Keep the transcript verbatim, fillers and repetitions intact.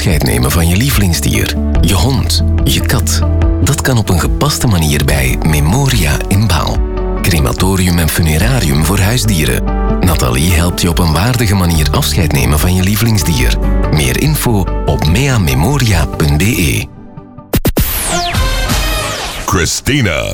afscheid nemen van je lievelingsdier, je hond, je kat. Dat kan op een gepaste manier bij Memoria in Baal. Crematorium en funerarium voor huisdieren. Nathalie helpt je op een waardige manier afscheid nemen van je lievelingsdier. Meer info op meamemoria punt be. Christina